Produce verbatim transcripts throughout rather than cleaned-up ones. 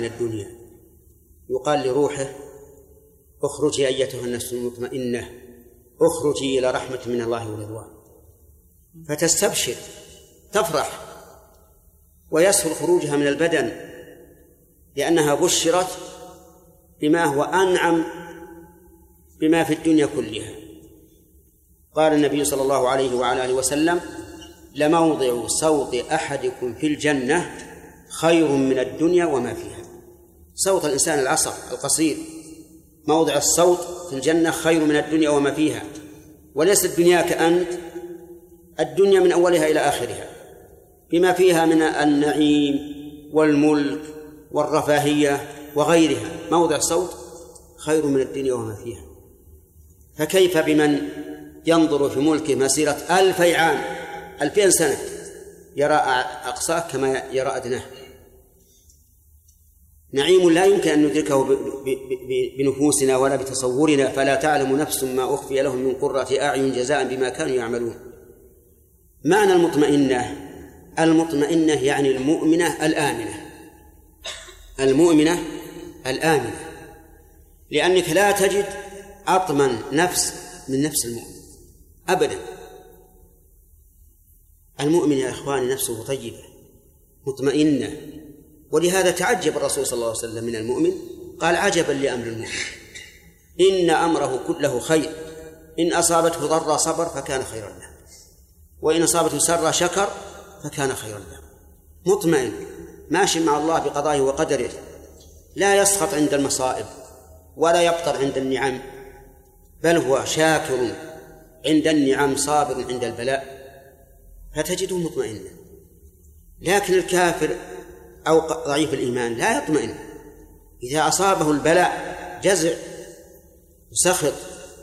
من الدنيا يقال لروحه اخرجي أيتها النفس المطمئنة اخرجي إلى رحمة من الله ورضوان، فتستبشر تفرح ويسهل خروجها من البدن لأنها بشرت بما هو أنعم بما في الدنيا كلها. قال النبي صلى الله عليه وعلى آله وسلم لموضع صوت أحدكم في الجنة خير من الدنيا وما فيها. صوت الإنسان العصر القصير موضع الصوت في الجنة خير من الدنيا وما فيها، وليست الدنيا كأنت، الدنيا من أولها إلى آخرها بما فيها من النعيم والملك والرفاهية وغيرها، موضع الصوت خير من الدنيا وما فيها. فكيف بمن ينظر في ملكه مسيرة ألفي عام ألفين سنة يرى أقصاه كما يرى أدناه؟ نعيم لا يمكن أن ندركه بنفوسنا ولا بتصورنا، فلا تعلم نفس ما أخفي لهم من قرة أعين جزاء بما كانوا يعملون. معنى المطمئنة، المطمئنة يعني المؤمنة الآمنة، المؤمنة الآمنة، لأنك لا تجد أطمن نفس من نفس المؤمن أبدا. المؤمن يا إخواني نفسه طيبة مطمئنة، ولهذا تعجب الرسول صلى الله عليه وسلم من المؤمن، قال عجبا لأمر المؤمن إن أمره كله خير، إن أصابته ضر صبر فكان خيرا له، وإن أصابته سر شكر فكان خيرا له. مطمئن ماشي مع الله بقضائه وقدره، لا يسخط عند المصائب ولا يبطر عند النعم، بل هو شاكر عند النعم صابر عند البلاء، فتجده مطمئنا. لكن الكافر أو ضعيف الإيمان لا يطمئن، إذا أصابه البلاء جزع وسخط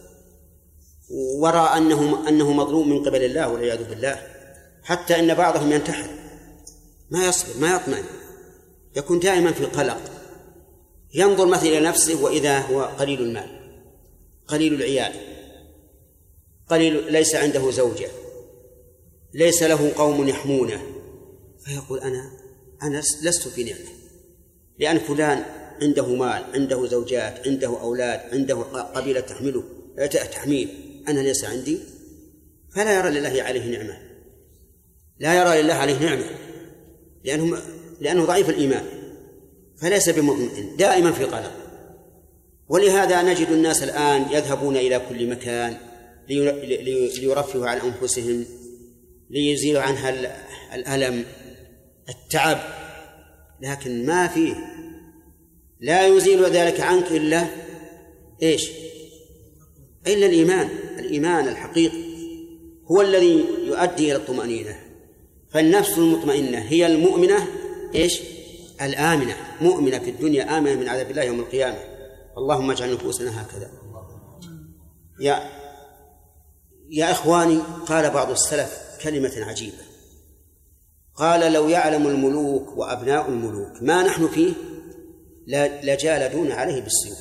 ورأى أنه, أنه مظلوم من قبل الله والعياذ بالله، حتى إن بعضهم ينتحر، ما يصبر ما يطمئن، يكون دائما في قلق، ينظر مثلا إلى نفسه وإذا هو قليل المال قليل العيال قليل، ليس عنده زوجة، ليس له قوم يحمونه، فيقول أنا أنا لست في نعمة، لأن فلان عنده مال، عنده زوجات، عنده أولاد، عنده قبيلة تحمله تحميل، أنا ليس عندي، فلا يرى لله عليه نعمة، لا يرى لله عليه نعمة لأنه, لأنه ضعيف الإيمان، فليس بمطمئن، دائما في قلق. ولهذا نجد الناس الآن يذهبون إلى كل مكان ليرفهوا عن أنفسهم، ليزيلوا عنها الألم التعب، لكن ما فيه لا يزيل ذلك عنك إلا إيش؟ إلا الإيمان. الإيمان الحقيقي هو الذي يؤدي إلى الطمأنينة. فالنفس المطمئنة هي المؤمنة إيش؟ الآمنة، مؤمنة في الدنيا آمنة من عذاب الله يوم القيامة. اللهم اجعل نفوسنا هكذا. يا يا إخواني، قال بعض السلف كلمة عجيبة، قال لو يعلم الملوك وأبناء الملوك ما نحن فيه لجالدون عليه بالسيوف.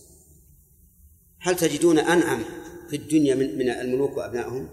هل تجدون أنعم في الدنيا من, من الملوك وأبنائهم؟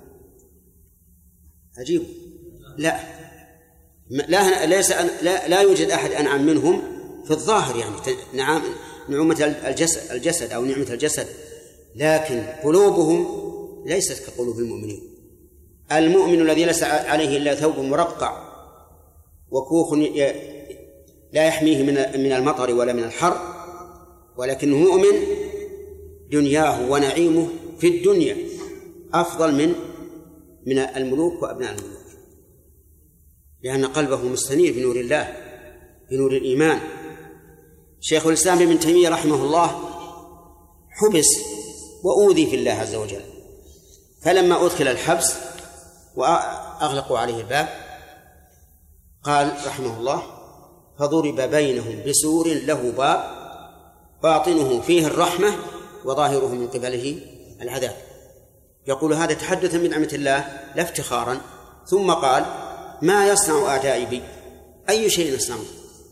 عجيب. لا لا, ليس لا لا يوجد أحد أنعم منهم في الظاهر، يعني نعم نعمة الجسد, الجسد أو نعمة الجسد، لكن قلوبهم ليست كقلوب المؤمنين. المؤمن الذي ليس عليه إلا ثوب مرقع وكوخ لا يحميه من المطر ولا من الحر، ولكنه مؤمن دنياه ونعيمه في الدنيا أفضل من من الملوك وأبناء الملوك، لأن قلبه مستنير بنور الله بنور الإيمان. شيخ الإسلام ابن تيمية رحمه الله حبس وأوذي في الله عز وجل، فلما أدخل الحبس وأغلقوا عليه الباب قال رحمه الله فضرب بينهم بسور له باب باطنه فيه الرحمة وظاهره من قبله العذاب. يقول هذا تحدثا من نعمة الله لا افتخارا. ثم قال ما يصنع أعدائي بي؟ أي شيء يصنعون؟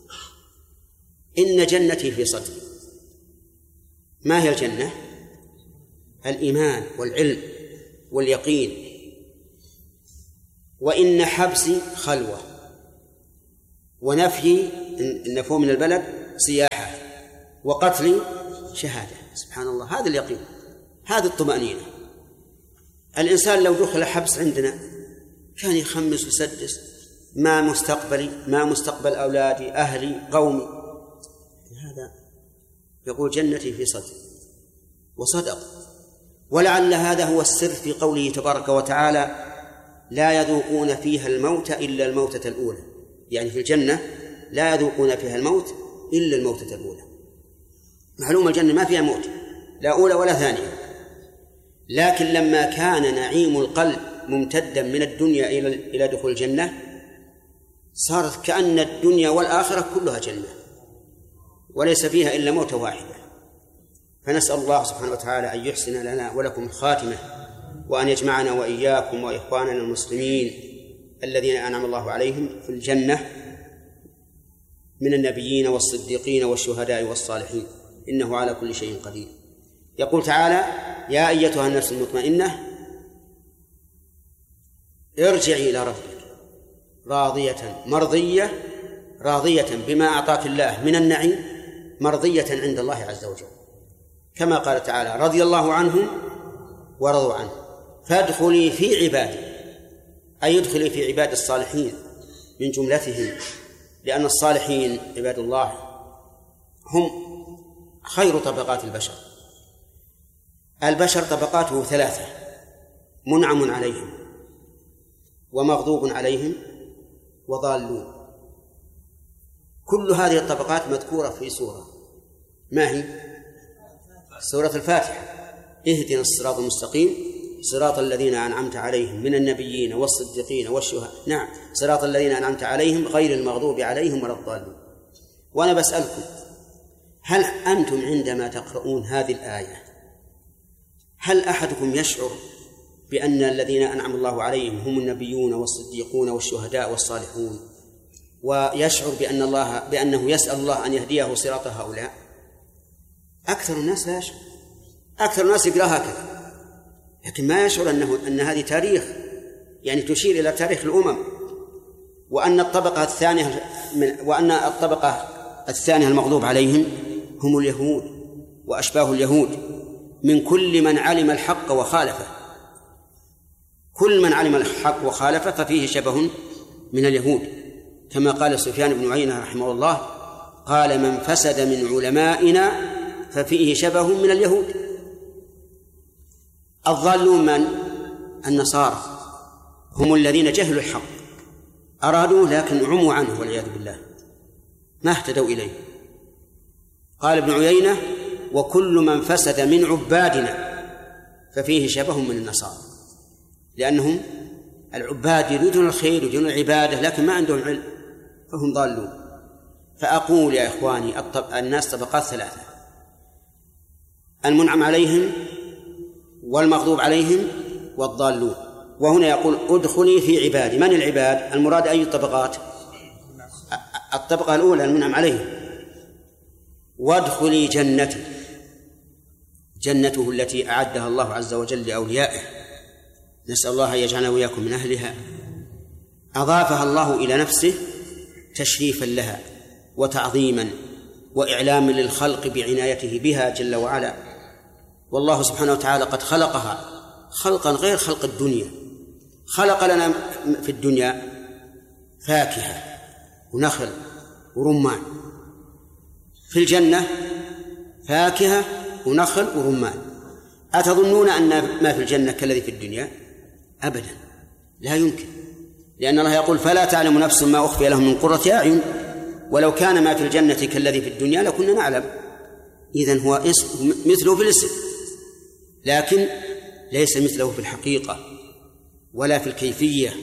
إن جنتي في صدري. ما هي الجنة؟ الإيمان والعلم واليقين. وإن حبسي خلوة، ونفي النفو من البلد سياحة، وقتلي شهادة. سبحان الله، هذا اليقين، هذه الطمأنينة. الإنسان لو دخل حبس عندنا كان يخمس ويسدس، ما مستقبلي، ما مستقبل أولادي، أهلي، قومي. هذا يقول جنتي في صدري، وصدق. ولعل هذا هو السر في قوله تبارك وتعالى: لا يذوقون فيها الموت إلا الموتة الأولى. يعني في الجنة لا يذوقون فيها الموت إلا الموتة الأولى. معلوم الجنة ما فيها موت، لا أولى ولا ثانية. لكن لما كان نعيم القلب ممتدا من الدنيا إلى إلى دخول الجنة، صارت كأن الدنيا والآخرة كلها جنة، وليس فيها إلا موتة واحدة. فنسأل الله سبحانه وتعالى أن يحسن لنا ولكم الخاتمة، وأن يجمعنا وإياكم وإخواننا المسلمين الذين أنعم الله عليهم في الجنة من النبيين والصديقين والشهداء والصالحين، إنه على كل شيء قدير. يقول تعالى: يا أيتها النفس المطمئنة ارجعي إلى ربك راضية مرضية، راضية بما أعطاك الله من النعيم، مرضية عند الله عز وجل، كما قال تعالى: رضي الله عنهم ورضوا عنه فادخلي في عبادي، أي ادخلي في عباد الصالحين من جملتهم، لأن الصالحين عباد الله هم خير طبقات البشر. البشر طبقاته ثلاثة: منعم عليهم، ومغضوب عليهم، وضالون. كل هذه الطبقات مذكورة في سورة، ما هي؟ سورة الفاتحة: اهدنا الصراط المستقيم صراط الذين أنعمت عليهم من النبيين والصديقين والشهداء. نعم، صراط الذين أنعمت عليهم غير المغضوب عليهم ولا الضالين. وأنا بسألكم، هل أنتم عندما تقرؤون هذه الآية هل أحدكم يشعر بأن الذين أنعم الله عليهم هم النبيون والصديقون والشهداء والصالحون، ويشعر بأن الله بأنه يسأل الله أن يهديه صراط هؤلاء؟ أكثر الناس لا يشعر. أكثر الناس يقرأ هكذا، لكن ما يشعر أنه أن هذه تاريخ، يعني تشير إلى تاريخ الأمم، وأن الطبقة الثانية من وأن الطبقة الثانية المغضوب عليهم هم اليهود وأشباه اليهود، من كل من علم الحق وخالفه. كل من علم الحق وخالفه ففيه شبه من اليهود، كما قال سفيان بن عيينة رحمه الله: قال: من فسد من علمائنا ففيه شبه من اليهود. الضالون من؟ النصارى، هم الذين جهلوا الحق، أرادوه لكن عموا عنه والعياذ بالله، ما اهتدوا إليه. قال ابن عيينة: وكل من فسد من عبادنا ففيه شبه من النصارى، لأنهم العباد يريدون الخير يريدون العبادة لكن ما عندهم علم، فهم ضالون. فأقول يا إخواني، الناس طبقات ثلاثة: المنعم عليهم والمغضوب عليهم والضالون. وهنا يقول: ادخلي في عبادي. من العباد؟ المراد أي الطبقات؟ الطبقة الأولى المنعم عليهم. وادخلي جنتي، جنته التي أعدها الله عز وجل لأوليائه، نسأل الله أن يجعلنا وإياكم من أهلها. أضافها الله إلى نفسه تشريفا لها وتعظيما وإعلاما للخلق بعنايته بها جل وعلا. والله سبحانه وتعالى قد خلقها خلقا غير خلق الدنيا. خلق لنا في الدنيا فاكهة ونخل ورمان، في الجنة فاكهة ونخل ورمان. أتظنون أن ما في الجنة كالذي في الدنيا؟ أبدا، لا يمكن، لأن الله يقول: فلا تعلم نفس ما أخفي لهم من قرة أعين، ولو كان ما في الجنة كالذي في الدنيا لكنا نعلم. إذن هو اسم مثله في الاسم، لكن ليس مثله في الحقيقة ولا في الكيفية.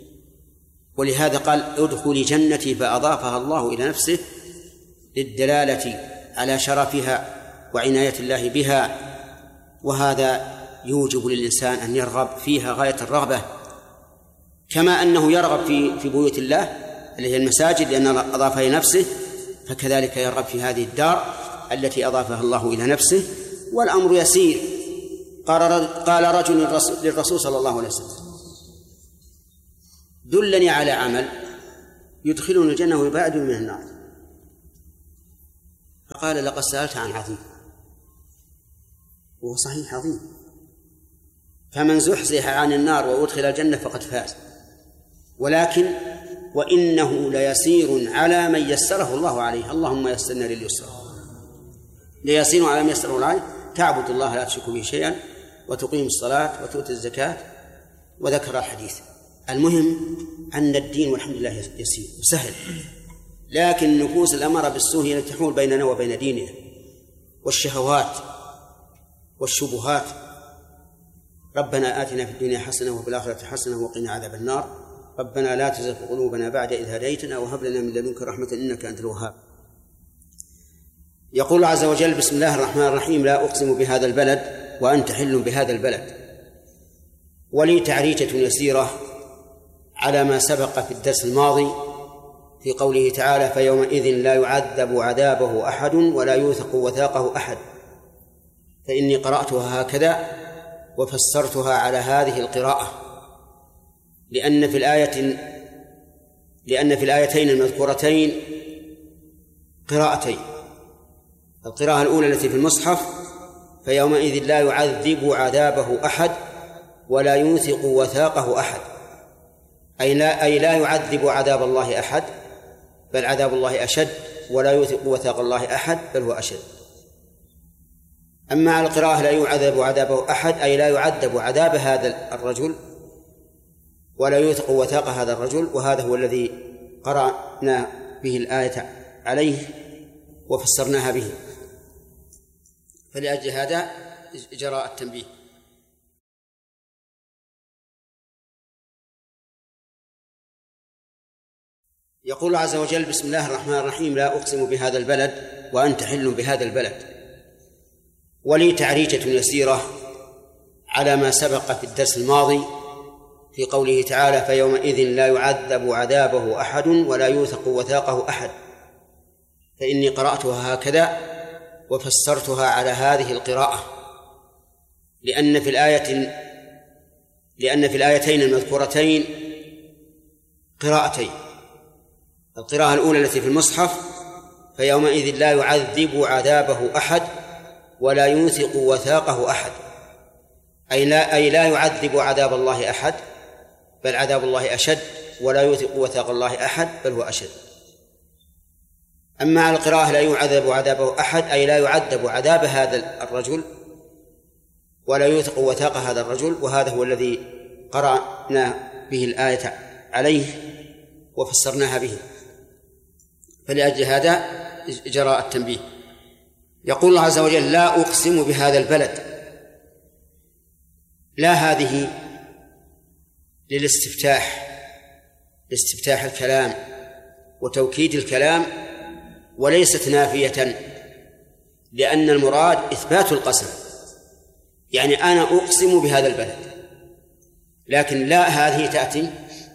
ولهذا قال: ادخلي جنتي، فأضافها الله إلى نفسه للدلالة على شرفها وعناية الله بها. وهذا يوجب للإنسان أن يرغب فيها غاية الرغبة، كما أنه يرغب في في بيوت الله اللي هي المساجد لأن أضافها إلى نفسه، فكذلك يرغب في هذه الدار التي أضافها الله إلى نفسه. والأمر يسير. قال رجل للرسول صلى الله عليه وسلم: دلني على عمل يدخلني الجنة ويبعدني من النار. قال لقد سألت عن عظيم، وهو صحيح عظيم، فمن زحزح عن النار وأدخل الجنة فقد فاز. ولكن وإنه ليسير على من يسره الله عليه، اللهم يسرنا لليسر. ليسير على من يسره الله عليه، تعبد الله لا تشرك به شيئا وتقيم الصلاة وتؤتي الزكاة، وذكر الحديث. المهم أن الدين والحمد لله يسير وسهل، لكن النفوس الأمارة بالسوء هي التي تحول بيننا وبين ديننا، والشهوات والشبهات. ربنا آتنا في الدنيا حسنة وفي الآخرة حسنة وقنا عذاب النار. ربنا لا تزغ قلوبنا بعد إذ هديتنا وهب لنا من لدنك رحمة إنك أنت الوهاب. يقول عز وجل: بسم الله الرحمن الرحيم، لا أقسم بهذا البلد وأنت حل بهذا البلد. ولي تعريجة يسيرة على ما سبق في الدرس الماضي في قوله تعالى: فيومئذ لا يعذب عذابه أحد ولا يوثق وثاقه أحد. فإني قرأتها هكذا وفسرتها على هذه القراءة، لأن في الآية لأن في الآيتين المذكورتين قراءتين. القراءة الأولى التي في المصحف: فيومئذ لا يعذب عذابه أحد ولا يوثق وثاقه أحد، أي لا, أي لا يعذب عذاب الله أحد، بل عذاب الله أشد، ولا يوثق وثاق الله أحد، بل هو أشد. أما على القراءة لا يعذب عذابه أحد، أي لا يعذب عذاب هذا الرجل ولا يوثق وثاق هذا الرجل، وهذا هو الذي قرأنا به الآية عليه وفسرناها به. فلأجل هذا جرى التنبيه. يقول عز وجل: بسم الله الرحمن الرحيم، لا أقسم بهذا البلد وأنت حل بهذا البلد. ولي تعريجة يسيرة على ما سبق في الدرس الماضي في قوله تعالى: فيومئذ لا يعذب عذابه أحد ولا يوثق وثاقه أحد. فإني قرأتها هكذا وفسرتها على هذه القراءة، لأن في الآية لأن في الآيتين المذكورتين قراءتين. القراءة الأولى التي في المصحف: فيومئذ لا يعذب عذابه أحد ولا يوثق وثاقه أحد، أي لا, أي لا يعذب عذاب الله أحد، بل عذاب الله أشد، ولا يوثق وثاق الله أحد، بل هو أشد. أما على القراءة لا يعذب عذابه أحد، أي لا يعذب عذاب هذا الرجل ولا يوثق وثاق هذا الرجل، وهذا هو الذي قرأنا به الآية عليه وفسرناها به. فلأجل هذا جرى التنبيه. يقول الله عز وجل: لا أقسم بهذا البلد. لا هذه للاستفتاح، لاستفتاح الكلام وتوكيد الكلام، وليست نافية، لأن المراد إثبات القسم، يعني أنا أقسم بهذا البلد. لكن لا هذه تأتي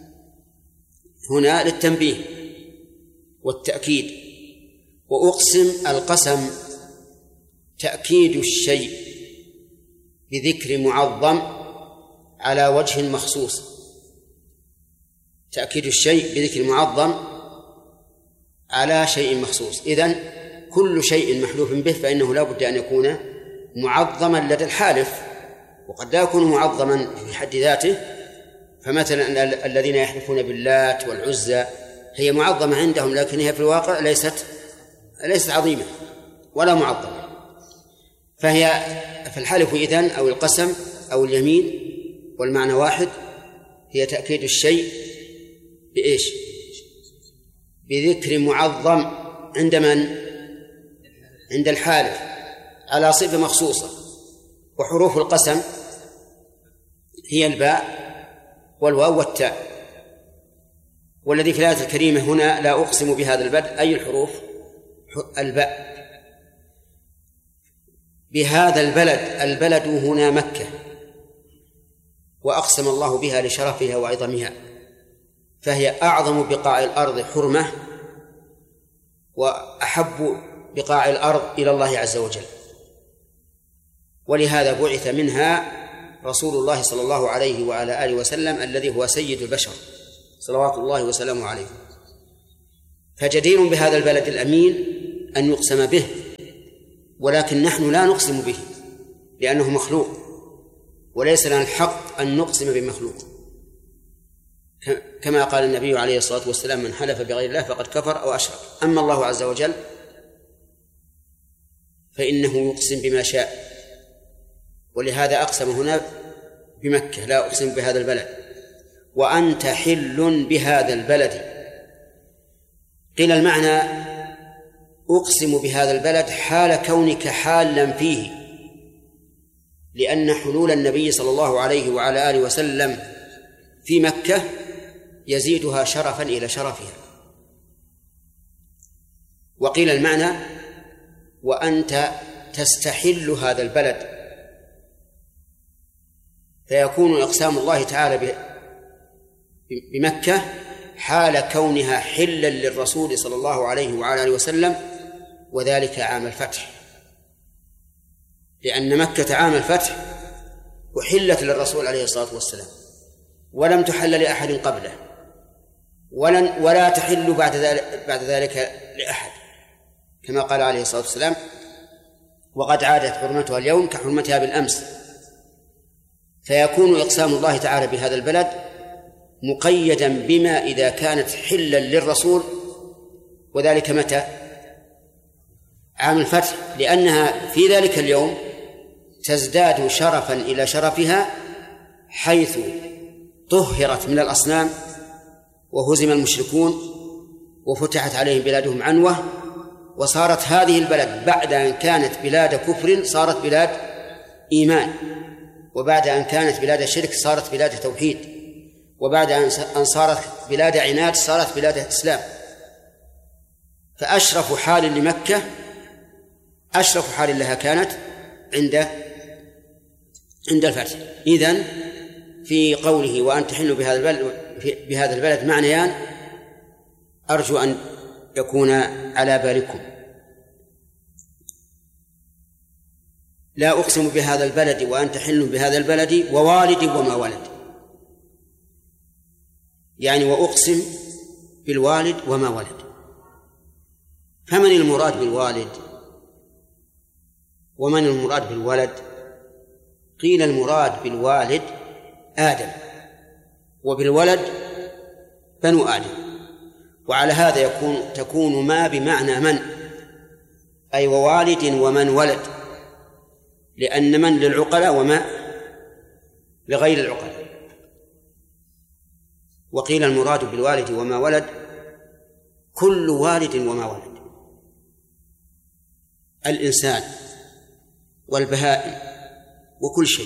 هنا للتنبيه والتأكيد. وأقسم القسم تأكيد الشيء بذكر معظم على وجه مخصوص، تأكيد الشيء بذكر معظم على شيء مخصوص. إذن كل شيء محلوف به فإنه لا بد أن يكون معظما لدى الحالف، وقد لا يكون معظما في حد ذاته. فمثلا الذين يحلفون باللات والعزى هي معظمة عندهم، لكن هي في الواقع ليست ليست عظيمة ولا معظمة. فهي في الحلف إذن أو القسم أو اليمين والمعنى واحد، هي تأكيد الشيء بإيش؟ بذكر معظم عند من؟ عند الحالف على صفة مخصوصة. وحروف القسم هي الباء والواو والتاء. والذي في الآية الكريمة هنا لا أقسم بهذا البلد، أي الحروف؟ الباء. بهذا البلد، البلد هنا مكة، وأقسم الله بها لشرفها وعظمها، فهي أعظم بقاع الأرض حرمة وأحب بقاع الأرض إلى الله عز وجل، ولهذا بعث منها رسول الله صلى الله عليه وعلى آله وسلم الذي هو سيد البشر صلوات الله وسلامه عليه. فجدير بهذا البلد الأمين أن يقسم به ولكن نحن لا نقسم به لأنه مخلوق، وليس لنا الحق أن نقسم بمخلوق، كما قال النبي عليه الصلاة والسلام: من حلف بغير الله فقد كفر أو أشرك. أما الله عز وجل فإنه يقسم بما شاء، ولهذا أقسم هنا بمكة: لا أقسم بهذا البلد وأنت حل بهذا البلد. قيل المعنى: أقسم بهذا البلد حال كونك حالا فيه، لأن حلول النبي صلى الله عليه وعلى آله وسلم في مكة يزيدها شرفا إلى شرفها. وقيل المعنى: وأنت تستحل هذا البلد، فيكون إقسام الله تعالى بمكة حال كونها حلا للرسول صلى الله عليه وعلى آله وسلم، وذلك عام الفتح، لأن مكة عام الفتح أحلت للرسول عليه الصلاة والسلام، ولم تحل لأحد قبله، ولن ولا تحل بعد ذلك بعد ذلك لأحد، كما قال عليه الصلاة والسلام: وقد عادت حرمتها اليوم كحرمتها بالأمس. فيكون إقسام الله تعالى بهذا البلد مقيدا بما إذا كانت حلا للرسول، وذلك متى؟ عام الفتح، لأنها في ذلك اليوم تزداد شرفا إلى شرفها، حيث طهرت من الأصنام وهزم المشركون وفتحت عليهم بلادهم عنوة، وصارت هذه البلد بعد أن كانت بلاد كفر صارت بلاد إيمان، وبعد أن كانت بلاد شرك صارت بلاد توحيد، وبعد أن صارت بلاد عناد صارت بلاد إسلام. فأشرف حال لمكة أشرف حال لها كانت عند عند الفتح. إذن في قوله وأن تحل بهذا البلد بهذا البلد معنيان أرجو أن يكون على بالكم: لا أقسم بهذا البلد وأن تحل بهذا البلد ووالد وما ولد، يعني وأقسم بالوالد وما ولد. فمن المراد بالوالد ومن المراد بالولد؟ قيل المراد بالوالد آدم، وبالولد بنو آدم. وعلى هذا يكون تكون ما بمعنى من، أي ووالد ومن ولد، لأن من للعقلاء وما لغير العقلاء. وقيل المراد بالوالد وما ولد كل والد وما ولد، الإنسان والبهائم وكل شيء،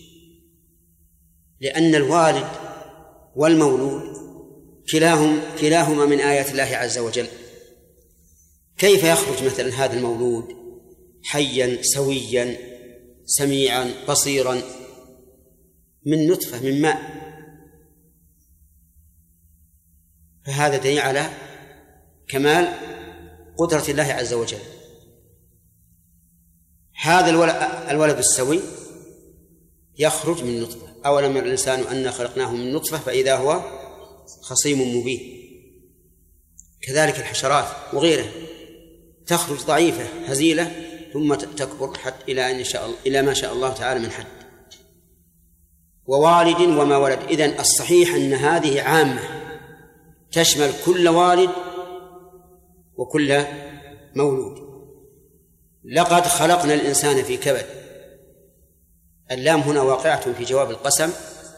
لأن الوالد والمولود كلاهم كلاهما من آيات الله عز وجل. كيف يخرج مثلا هذا المولود حيا سويا سميعا بصيرا من نطفة من ماء؟ فهذا دليل على كمال قدرة الله عز وجل. هذا الولد السوي يخرج من نطفة. أولم يرى الإنسان أنا خلقناه من نطفة فإذا هو خصيم مبين. كذلك الحشرات وغيره تخرج ضعيفة هزيلة ثم تكبر حتى إلى أن شاء الله إلى ما شاء الله تعالى من حد. ووالد وما ولد. إذن الصحيح أن هذه عامة تشمل كل والد وكل مولود. لقد خلقنا الإنسان في كبد. اللام هنا واقعة في جواب القسم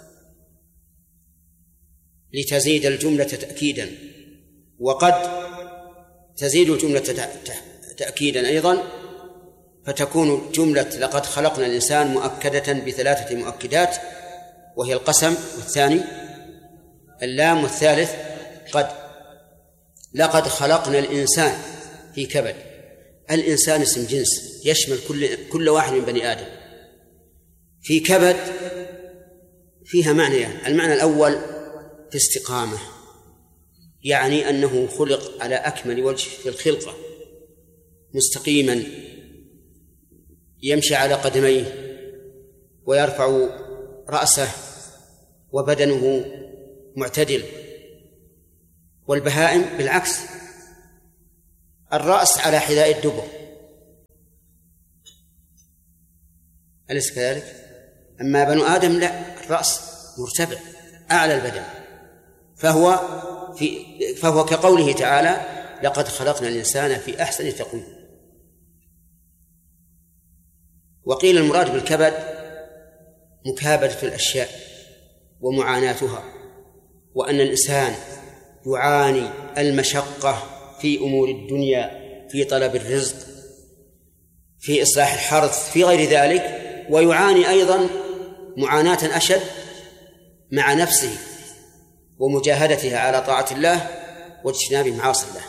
لتزيد الجملة تأكيدا، وقد تزيد الجملة تأكيدا أيضا، فتكون جملة لقد خلقنا الإنسان مؤكدة بثلاثة مؤكدات، وهي القسم، والثاني اللام، والثالث قد. لقد خلقنا الإنسان في كبد. الإنسان اسم جنس يشمل كل كل واحد من بني آدم. في كبد فيها معنيان. المعنى الأول في استقامة، يعني أنه خلق على أكمل وجه في الخلقة، مستقيما يمشي على قدميه ويرفع رأسه وبدنه معتدل. والبهائم بالعكس، الرأس على حذاء الدبر، أليس كذلك؟ أما بنو آدم لا، الرأس مرتفع أعلى البدن، فهو في فهو كقوله تعالى لقد خلقنا الإنسان في أحسن تقويم. وقيل المراد بالكبد مكابدة الأشياء ومعاناتها، وأن الإنسان يعاني المشقة في أمور الدنيا، في طلب الرزق، في إصلاح الحرث، في غير ذلك، ويعاني أيضا معاناة أشد مع نفسه ومجاهدتها على طاعة الله واجتناب معاصي الله.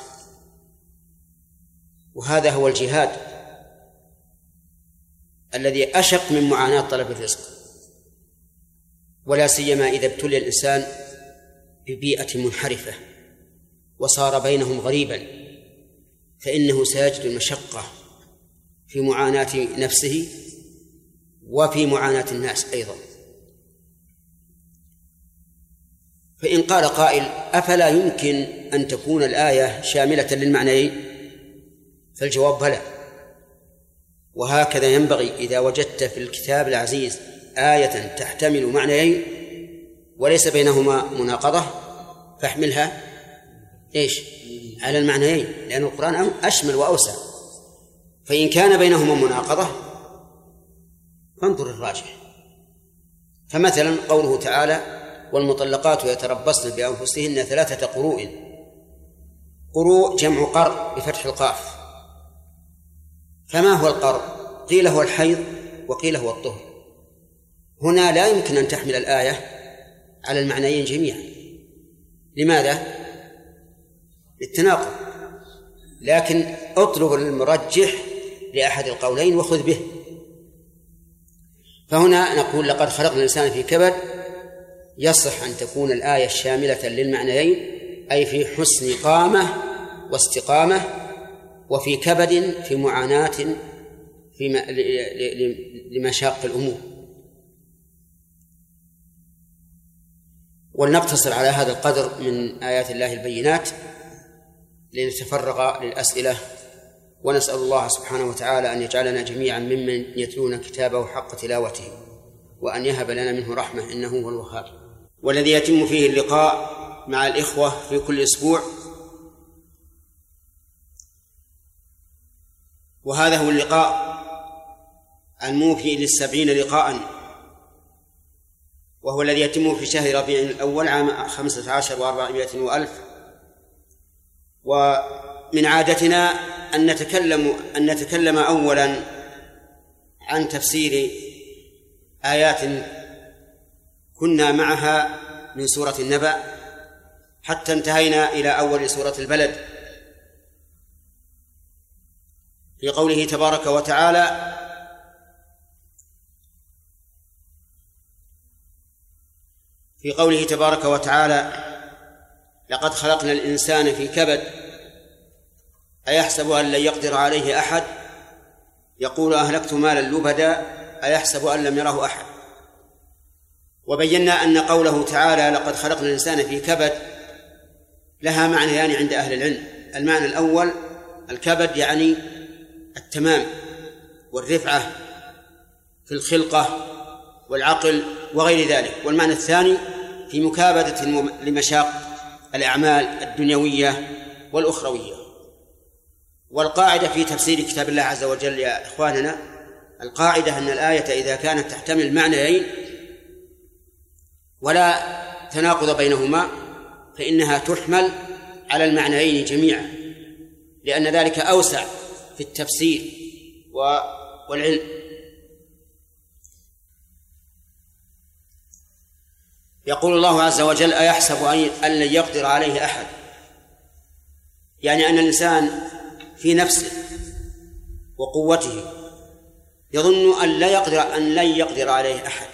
وهذا هو الجهاد الذي أشق من معاناة طلب الرزق، ولا سيما إذا ابتلي الإنسان ببيئة منحرفة وصار بينهم غريبا، فإنه سيجد المشقة في معاناة نفسه وفي معاناة الناس أيضا. فإن قال قائل أفلا يمكن أن تكون الآية شاملة للمعنيين؟ فالجواب بلى، وهكذا ينبغي إذا وجدت في الكتاب العزيز آية تحتمل معنيين وليس بينهما مناقضة فاحملها إيش؟ على المعنيين، لأن القرآن أشمل وأوسع. فإن كان بينهما مناقضة فانظر الراجح. فمثلا قوله تعالى والمطلقات يتربصن بأنفسهن ثلاثة قروء، قروء جمع قرء بفتح القاف. فما هو القرء؟ قيل هو الحيض وقيل هو الطهر. هنا لا يمكن أن تحمل الآية على المعنيين جميعا. لماذا؟ للتناقض. لكن اطلب المرجح لأحد القولين وخذ به. فهنا نقول لقد خلقنا الإنسان في كبد، يصح أن تكون الآية شاملة للمعنيين، أي في حسن قامة واستقامة، وفي كبد في معاناة في لمشاق الأمور. ولنقتصر على هذا القدر من آيات الله البينات لنتفرغ للأسئلة، ونسأل الله سبحانه وتعالى أن يجعلنا جميعا ممن يتلون كتابه حق تلاوته، وأن يهب لنا منه رحمة إنه هو الوهاب. والذي يتم فيه اللقاء مع الإخوة في كل أسبوع، وهذا هو اللقاء الموفي للسبعين لقاء، وهو الذي يتم في شهر ربيع الأول عام خمسة عشر وأربعمائة وألف. ومن عادتنا أن نتكلم أن نتكلم أولا عن تفسير آيات كنا معها من سورة النبأ حتى انتهينا إلى أول سورة البلد، في قوله تبارك وتعالى في قوله تبارك وتعالى لقد خلقنا الإنسان في كبد أيحسب أن لن يقدر عليه أحد، يقول أهلكت مالا لبدا أيحسب أن لم يره أحد. وبينا أن قوله تعالى لقد خلقنا الإنسان في كبد لها معنيان عند أهل العلم. المعنى الأول الكبد يعني التمام والرفعة في الخلقة والعقل وغير ذلك، والمعنى الثاني في مكابدة لمشاق الأعمال الدنيوية والأخروية. والقاعدة في تفسير كتاب الله عز وجل يا إخواننا، القاعدة أن الآية إذا كانت تحتمل معنيين ولا تناقض بينهما فإنها تحمل على المعنيين جميعا، لأن ذلك أوسع في التفسير والعلم. يقول الله عز وجل أيحسب أن لن يقدر عليه أحد، يعني أن الإنسان في نفسه وقوته يظن أن لا يقدر أن لن يقدر عليه أحد،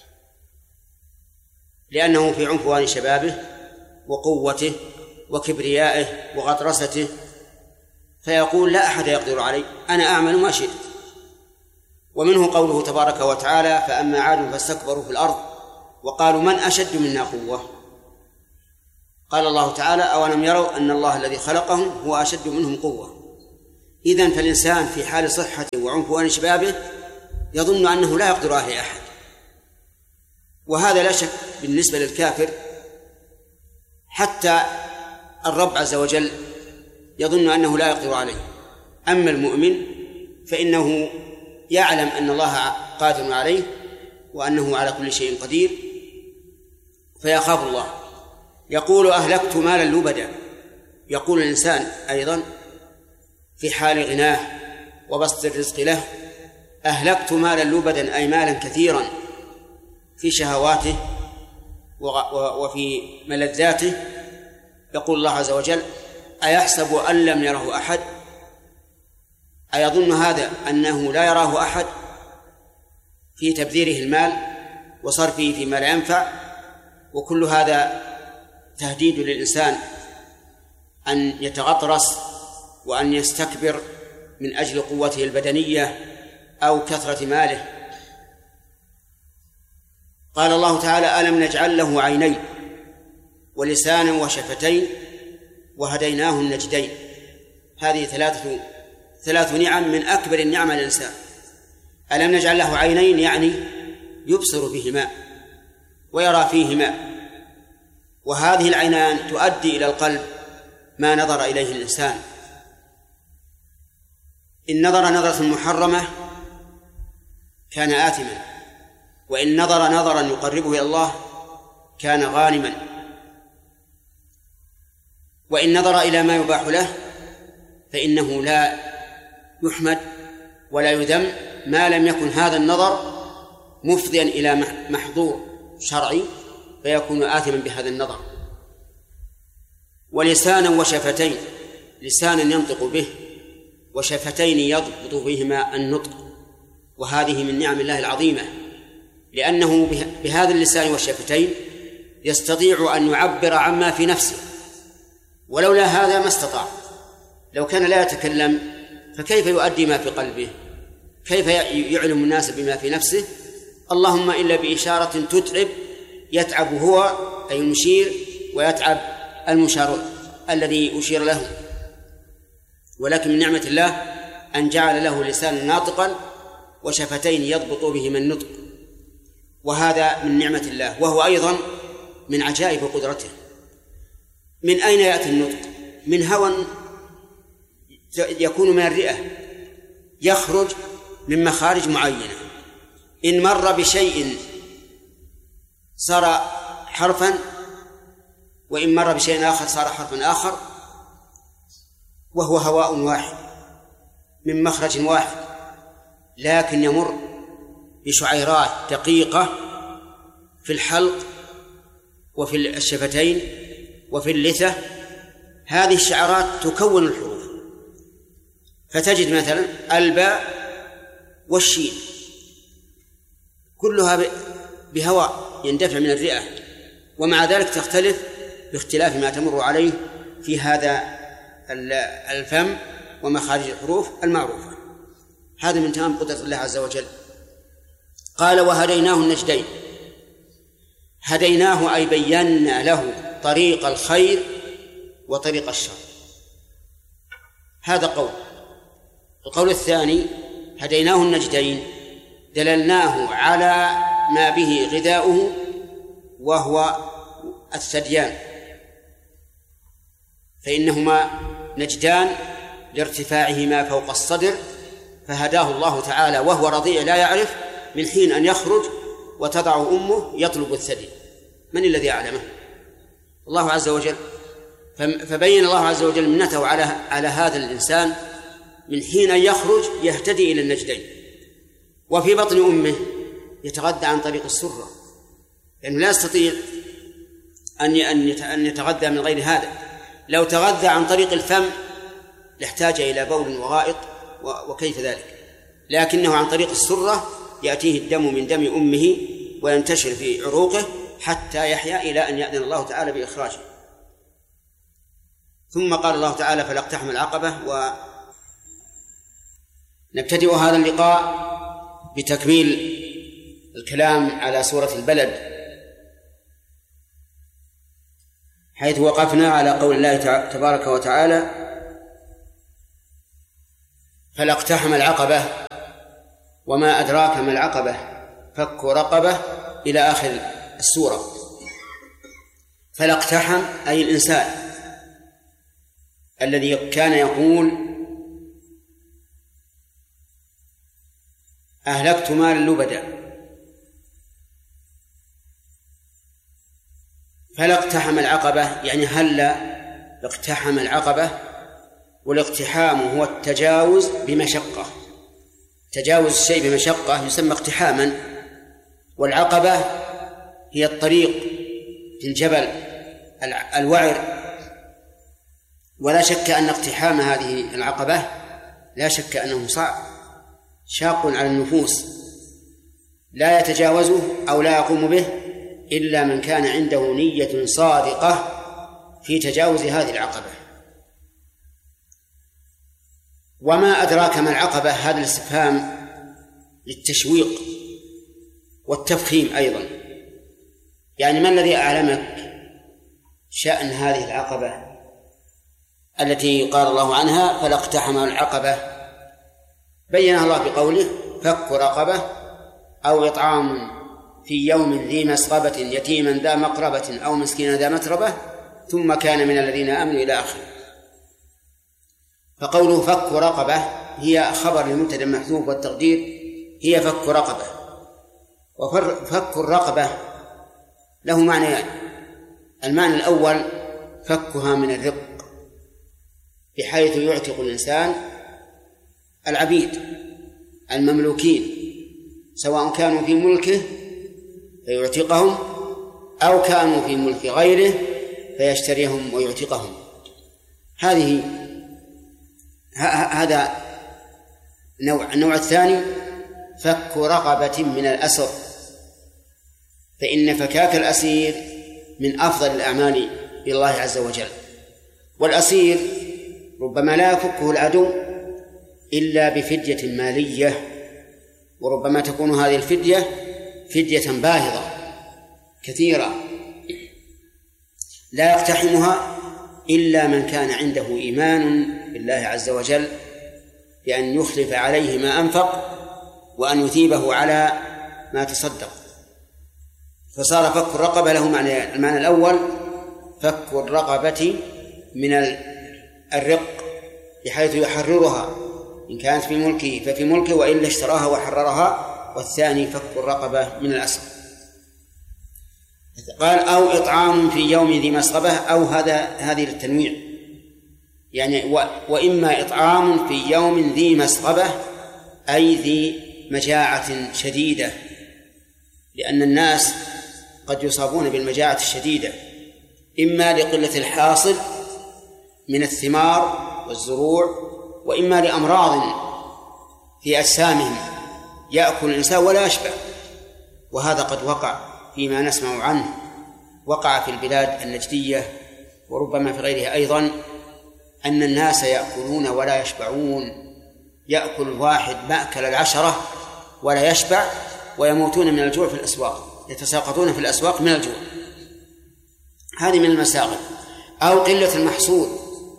لأنه في عنفوان شبابه وقوته وكبريائه وغطرسته، فيقول لا أحد يقدر علي، أنا أعمل ما شئت. ومنه قوله تبارك وتعالى فأما عاد فاستكبروا في الأرض وقالوا من أشد منا قوة. قال الله تعالى أولم يروا أن الله الذي خلقهم هو أشد منهم قوة. إذن فالإنسان في حال صحته وعنفوان شبابه يظن أنه لا يقدر عليه أحد، وهذا لا شك بالنسبة للكافر. حتى الرب عز وجل يظن أنه لا يقدر عليه. أما المؤمن فإنه يعلم أن الله قادر عليه وأنه على كل شيء قدير، فيخاف الله. يقول أهلكت مالا لبدا، يقول الإنسان أيضا في حال غناه وبسط الرزق له: أهلكت مالا لبدا، أي مالا كثيرا في شهواته وفي ملذاته. يقول الله عز وجل: أيحسب أن لم يره أحد؟ أيظن هذا أنه لا يراه أحد في تبذيره المال وصرفه فيما لا ينفع؟ وكل هذا تهديد للإنسان أن يتغطرس وأن يستكبر من أجل قوته البدنية أو كثرة ماله. قال الله تعالى: ألم نجعل له عينين ولسانا وشفتين وهديناه النجدين. هذه ثلاثة ثلاث نعم من أكبر النعم على الإنسان. ألم نجعل له عينين يعني يبصر بهما ويرى فيهما، وهذه العينان تؤدي إلى القلب ما نظر إليه الإنسان. إن نظر نظرة محرمة كان آثما، وإن نظر نظرا يقربه إلى الله كان غانما، وإن نظر إلى ما يباح له فإنه لا يحمد ولا يذم ما لم يكن هذا النظر مفضيا إلى محظور شرعي فيكون آثما بهذا النظر. ولسانا وشفتين، لسانا ينطق به وشفتين يضبط بهما النطق، وهذه من نعم الله العظيمة، لأنه بهذا اللسان والشفتين يستطيع أن يعبر عما في نفسه، ولولا هذا ما استطاع. لو كان لا يتكلم فكيف يؤدي ما في قلبه؟ كيف يعلم الناس بما في نفسه؟ اللهم إلا بإشارة تتعب، يتعب هو أي المشير ويتعب المشار الذي أشير له. ولكن من نعمة الله أن جعل له لسانا ناطقا وشفتين يضبط بهما النطق، وهذا من نعمة الله، وهو أيضا من عجائب قدرته. من أين يأتي النطق؟ من هوى يكون من الرئة، يخرج من مخارج معينة. إن مر بشيء صار حرفا، وإن مر بشيء آخر صار حرفا آخر، وهو هواء واحد من مخرج واحد، لكن يمر بشعيرات دقيقة في الحلق وفي الشفتين وفي اللثة. هذه الشعرات تكون الحروف، فتجد مثلا الباء والشين كلها بهواء يندفع من الرئة، ومع ذلك تختلف باختلاف ما تمر عليه في هذا الفم ومخارج الحروف المعروفة. هذا من تمام قدرة الله عز وجل. قال: وهديناه النجدين. هديناه أي بينا له طريق الخير وطريق الشر. هذا قول. القول الثاني: هديناه النجدين، دللناه على ما به غذاؤه وهو الثديان، فإنهما نجدان لارتفاعهما فوق الصدر، فهداه الله تعالى وهو رضيع لا يعرف من حين أن يخرج وتضع أمه يطلب الثدي. من الذي أعلمه؟ الله عز وجل. فبين الله عز وجل منته على على هذا الإنسان من حين أن يخرج يهتدي إلى النجدين. وفي بطن أمه يتغذى عن طريق السرة، لأنه لا يستطيع أن يتغذى من غير هذا. لو تغذى عن طريق الفم لاحتاج إلى بول وغائط وكيف ذلك، لكنه عن طريق السرة يأتيه الدم من دم أمه وينتشر في عروقه حتى يحيا إلى أن يأذن الله تعالى بإخراجه. ثم قال الله تعالى: فلا اقتحم العقبة. ونبتدئ هذا اللقاء بتكميل الكلام على سورة البلد، حيث وقفنا على قول الله تبارك وتعالى: فلا اقتحم العقبة وما أدراك ما العقبة فك رقبة إلى آخر السورة. فلا اقتحم أي الإنسان الذي كان يقول أهلكت مال لبدا، فلا اقتحم العقبة يعني هلا اقتحم العقبة. والاقتحام هو التجاوز بمشقة، تجاوز الشيء بمشقة يسمى اقتحاما. والعقبة هي الطريق في الجبل الوعر. ولا شك أن اقتحام هذه العقبة لا شك أنه صعب شاق على النفوس، لا يتجاوزه أو لا يقوم به إلا من كان عنده نية صادقة في تجاوز هذه العقبة. وما أدراك ما العقبة، هذا الاستفهام للتشويق والتفخيم أيضا، يعني ما الذي أعلمك شأن هذه العقبة التي قال الله عنها فلا اقتحم العقبة؟ بينها الله بقوله فك رقبة أو إطعام في يوم ذي مسغبة يتيما ذا مقربة أو مسكينا ذا متربة ثم كان من الذين آمنوا إلى آخره. فقوله فك رقبة هي خبر لمبتدأ محذوف والتقدير هي فك رقبة. وفك الرقبة له معنيان، يعني المعنى الأول فكها من الرق بحيث يعتق الإنسان العبيد المملوكين سواء كانوا في ملكه فيعتقهم أو كانوا في ملك غيره فيشتريهم ويعتقهم. هذه هذا نوع. النوع الثاني فك رقبة من الأسر، فإن فكاك الأسير من أفضل الأعمال إلى الله عز وجل. والأسير ربما لا يفكه العدو إلا بفدية مالية، وربما تكون هذه الفدية فدية باهظة كثيرة لا يقتحمها إلا من كان عنده إيمان بالله عز وجل بأن يخلف عليه ما أنفق وأن يثيبه على ما تصدق. فصار فك الرقبة له معنى. المعنى الأول فك الرقبة من الرق بحيث يحررها إن كانت في ملكه ففي ملكه وإلا اشتراها وحررها. والثاني فك الرقبة من الأسر. قال أو إطعام في يوم ذي مسغبة، أو هذا هذه للتنويع، يعني وإما إطعام في يوم ذي مسغبة أي ذي مجاعة شديدة، لأن الناس قد يصابون بالمجاعة الشديدة إما لقلة الحاصل من الثمار والزروع، وإما لأمراض في أجسامهم يأكل الإنسان ولا يشبع. وهذا قد وقع فيما نسمع عنه، وقع في البلاد النجدية وربما في غيرها أيضا، أن الناس يأكلون ولا يشبعون، يأكل واحد مأكل العشرة ولا يشبع ويموتون من الجوع في الأسواق، يتساقطون في الأسواق من الجوع. هذه من المساغب. أو قلة المحصول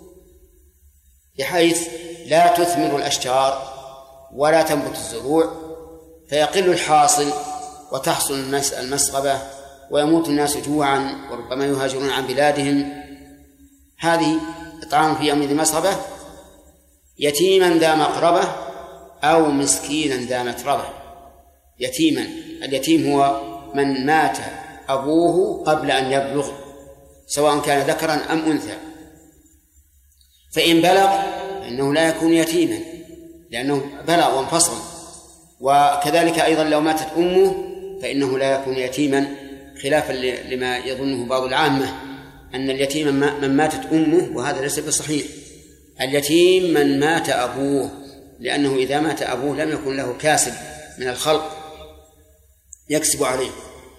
بحيث لا تثمر الأشجار ولا تنبت الزروع فيقل الحاصل وتحصل المسغبة ويموت الناس جوعا وربما يهاجرون عن بلادهم. هذه إطعام في يوم ذي مسغبة يتيما ذا مقربة أو مسكينا ذا متربة. يتيما، اليتيم هو من مات أبوه قبل أن يبلغ سواء كان ذكرا أم أنثى، فإن بلغ فإنه لا يكون يتيما لأنه بلغ وانفصل. وكذلك أيضا لو ماتت أمه فإنه لا يكون يتيما، خلافا لما يظنه بعض العامة أن اليتيم من ماتت أمه، وهذا ليس بصحيح. اليتيم من مات أبوه، لأنه إذا مات أبوه لم يكن له كاسب من الخلق يكسب عليه.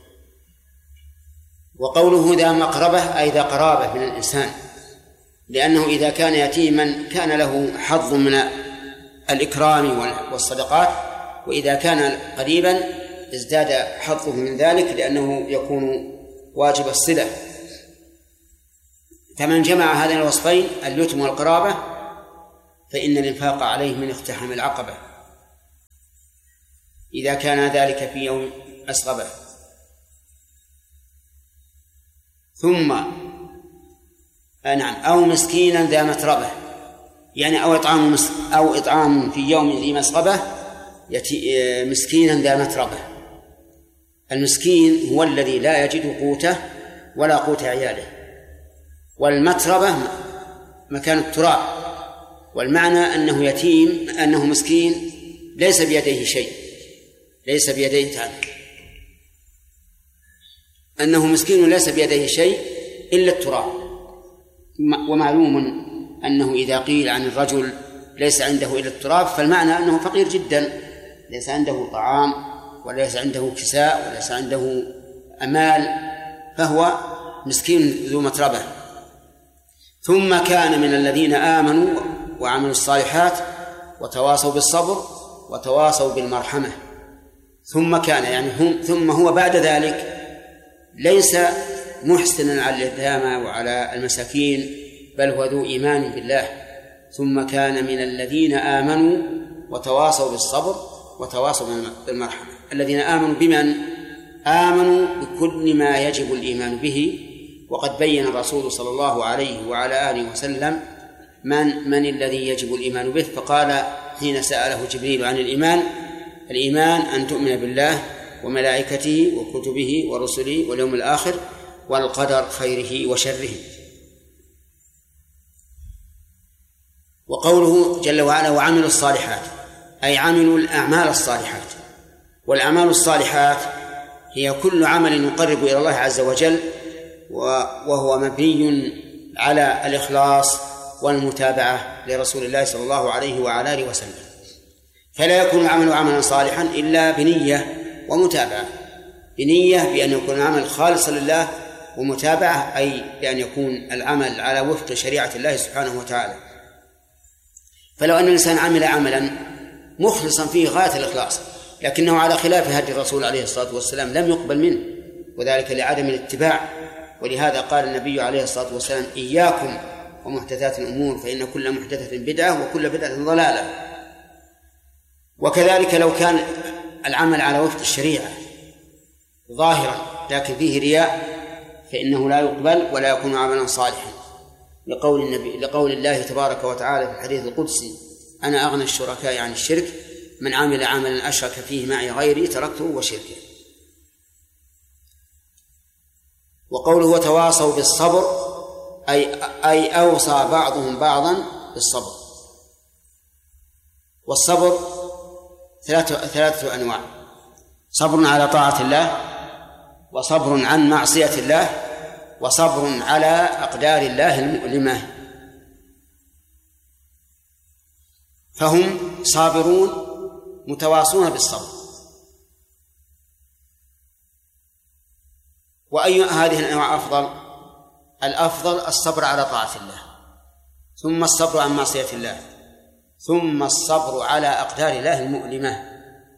وقوله ذا مقربة أي ذا قرابة من الإنسان، لأنه إذا كان يتيما كان له حظ من الإكرام والصدقات، وإذا كان قريبا ازداد حظه من ذلك لأنه يكون واجب الصلة. فمن جمع هذين الوصفين اليتم والقرابة فإن الإنفاق عليه من اقتحام العقبة. إذا كان ذلك في يوم مسغبة. ثم آه نعم أو مسكينا ذا متربة، يعني أو إطعام أو إطعام في يوم ذي مسغبة مسكينا ذا متربة. المسكين هو الذي لا يجد قوته ولا قوت عياله، والمتربة مكان التراب، والمعنى أنه يتيم، أنه مسكين ليس بيديه شيء، ليس بيديه تعب، أنه مسكين ليس بيديه شيء إلا التراب. ومعلوم أنه إذا قيل عن الرجل ليس عنده إلا التراب فالمعنى أنه فقير جدا، ليس عنده طعام وليس عنده كساء وليس عنده أمال، فهو مسكين ذو متربة. ثم كان من الذين آمنوا وعملوا الصالحات وتواصوا بالصبر وتواصوا بالمرحمة. ثم كان يعني هم ثم هو بعد ذلك ليس محسنا على اليتامى وعلى المساكين، بل هو ذو إيمان بالله. ثم كان من الذين آمنوا وتواصوا بالصبر وتواصوا بالمرحمة. الذين آمنوا بمن؟ آمنوا بكل ما يجب الإيمان به، وقد بين الرسول صلى الله عليه وعلى آله وسلم من من الذي يجب الإيمان به، فقال حين سأله جبريل عن الإيمان: الإيمان أن تؤمن بالله وملائكته وكتبه ورسله واليوم الآخر والقدر خيره وشره. وقوله جل وعلا وعملوا الصالحات أي عملوا الأعمال الصالحات. والأعمال الصالحات هي كل عمل يقرب إلى الله عز وجل، وهو مبني على الإخلاص والمتابعة لرسول الله صلى الله عليه وعلى آله وسلم. فلا يكون العمل عملا صالحا إلا بنية ومتابعة. بنية بأن يكون العمل خالصا لله، ومتابعة أي بأن يكون العمل على وفق شريعة الله سبحانه وتعالى. فلو أن الإنسان عمل عملا مخلصا فيه غاية الإخلاص لكنه على خلاف هدي الرسول عليه الصلاة والسلام لم يقبل منه، وذلك لعدم الاتباع. ولهذا قال النبي عليه الصلاة والسلام: إياكم ومحدثات الأمور فإن كل محدثة بدعة وكل بدعة ضلالة. وكذلك لو كان العمل على وفق الشريعة ظاهرا لكن فيه رياء فإنه لا يقبل ولا يكون عملا صالحا، لقول النبي لقول الله تبارك وتعالى في الحديث القدسي: أنا أغنى الشركاء عن الشرك، من عمل عملا أشرك فيه معي غيري تركته وشركه. وقوله وتواصوا بالصبر أي أي أوصى بعضهم بعضا بالصبر. والصبر ثلاثة ثلاثة أنواع: صبر على طاعة الله، وصبر عن معصية الله، وصبر على أقدار الله المؤلمة. فهم صابرون متواصون بالصبر. وأي هذه الأنواع أفضل؟ الأفضل الصبر على طاعة الله، ثم الصبر عن معصية الله، ثم الصبر على أقدار الله المؤلمة.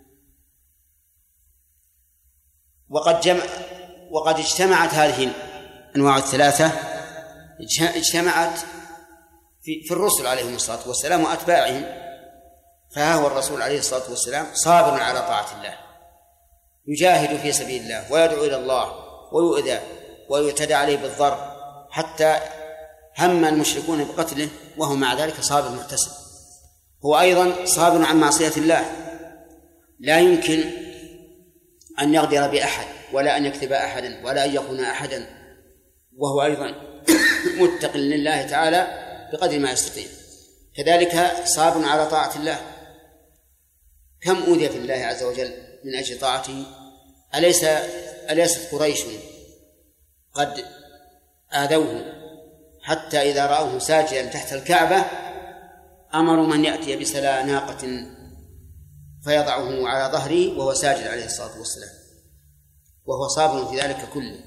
وقد جمع وقد اجتمعت هذه الأنواع الثلاثة اجتمعت في, في الرسل عليهم الصلاة والسلام وأتباعهم. فها هو الرسول عليه الصلاة والسلام صابر على طاعة الله، يجاهد في سبيل الله ويدعو إلى الله ويؤذى ويعتدى عليه بالضرب حتى هم المشركون بقتله، وهو مع ذلك صابر محتسب. هو أيضا صابر عن معصية الله، لا يمكن أن يغدر بأحد ولا أن يكذب أحدا ولا أن يخون أحدا، وهو أيضا متق لله تعالى بقدر ما يستطيع. كذلك صابر على طاعة الله. كم أوذي في الله عز وجل من أجل طاعته؟ أليس أليست قريش قد آذوه حتى إذا رأوه ساجدا تحت الكعبة أمروا من يأتي بسلا ناقة فيضعه على ظهره وهو ساجد عليه الصلاة والسلام، وهو صابر في ذلك كله.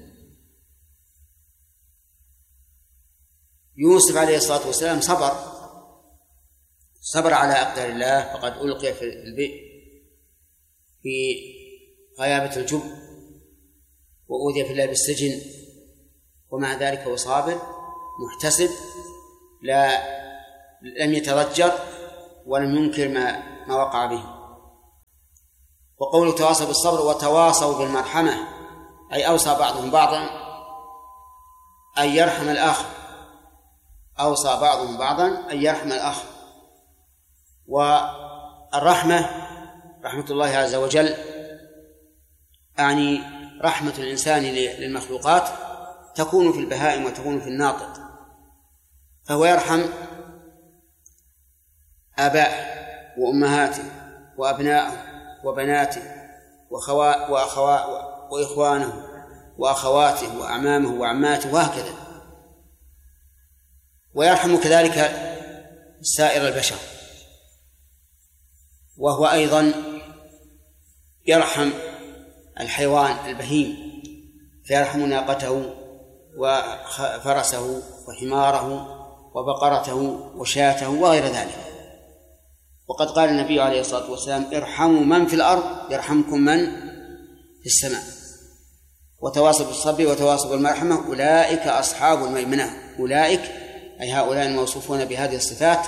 يوسف عليه الصلاة والسلام صبر صبر على أقدار الله، فقد ألقي في البئر في غيابة الجب وأوذي في الله بالسجن، ومع ذلك هو صابر محتسب، لا لم يتضجر ولم ينكر ما ما وقع به. وقوله تواصوا بالصبر وتواصوا بالمرحمة أي أوصى بعضهم بعضا أن يرحم الآخر، أوصى بعضهم بعضا أن يرحم الآخر. والرحمة رحمة الله عز وجل أعني رحمة الإنسان للمخلوقات تكون في البهائم وتكون في الناطق، فهو يرحم آباءه وأمهاته وأبناءه وبناته وخوا... وأخوا... وإخوانه وأخواته وأعمامه وعماته وهكذا، ويرحم كذلك سائر البشر. وهو أيضا يرحم الحيوان البهيم، فيرحم ناقته وفرسه وحماره وبقرته وشاته وغير ذلك. وقد قال النبي عليه الصلاة والسلام ارحموا من في الأرض يرحمكم من في السماء. وتواصوا بالصبر وتواصوا بالمرحمة أولئك أصحاب الميمنة. أولئك أي هؤلاء الموصوفون بهذه الصفات